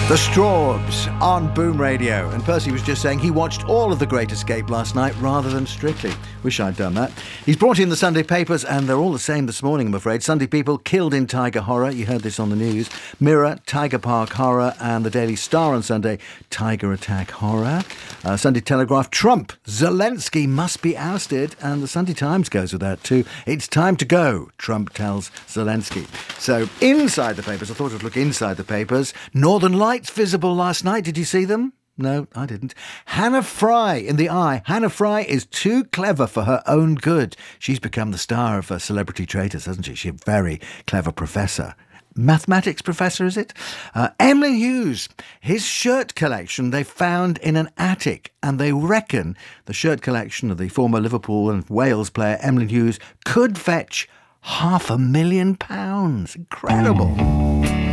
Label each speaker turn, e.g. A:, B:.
A: The Strawbs on Boom Radio. And Percy was just saying he watched all of The Great Escape last night rather than Strictly. Wish I'd done that. He's brought in the Sunday papers and they're all the same this morning, I'm afraid. Sunday People, killed in Tiger horror. You heard this on the news. Mirror, Tiger Park horror. And the Daily Star on Sunday, Tiger attack horror. Sunday Telegraph, Trump, Zelensky must be ousted. And the Sunday Times goes with that too. It's time to go, Trump tells Zelensky. So inside the papers, I thought I'd look inside the papers. Northern Lights visible last night. Did you see them? No, I didn't. Hannah Fry in the Eye. Hannah Fry is too clever for her own good. She's become the star of Celebrity Traitors, hasn't she? She's a very clever professor. Mathematics professor, is it? Emlyn Hughes, his shirt collection they found in an attic, and they reckon the shirt collection of the former Liverpool and Wales player Emlyn Hughes could fetch £500,000. Incredible.